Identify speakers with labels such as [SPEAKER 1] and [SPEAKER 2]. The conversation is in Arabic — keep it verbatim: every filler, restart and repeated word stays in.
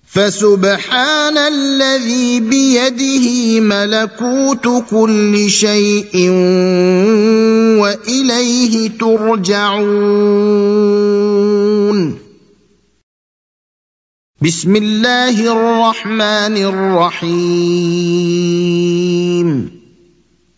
[SPEAKER 1] فسبحان الذي بيده ملكوت كل شيء وإليه ترجعون. بسم الله الرحمن الرحيم.